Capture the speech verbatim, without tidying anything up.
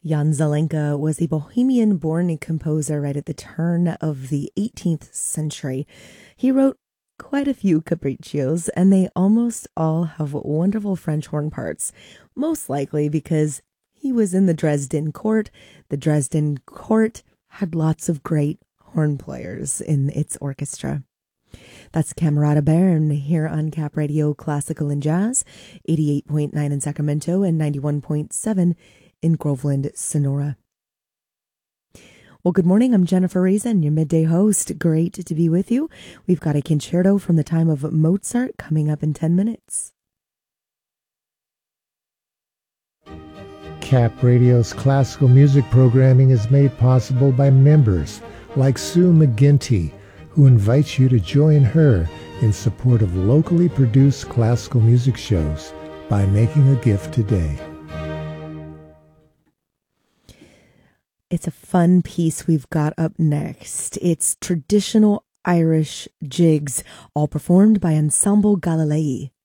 Jan Zelenka was a Bohemian-born composer right at the turn of the eighteenth century. He wrote quite a few capriccios, and they almost all have wonderful French horn parts, most likely because he was in the Dresden court. The Dresden court had lots of great horn players in its orchestra. That's Camerata Bern here on Cap Radio Classical and Jazz, eighty-eight point nine in Sacramento and ninety-one point seven in Groveland, Sonora. Well, good morning. I'm Jennifer Reason, your midday host. Great to be with you. We've got a concerto from the time of Mozart coming up in ten minutes. Cap Radio's classical music programming is made possible by members like Sue McGinty, who invites you to join her in support of locally produced classical music shows by making a gift today. It's a fun piece we've got up next. It's traditional Irish jigs, all performed by Ensemble Galilei.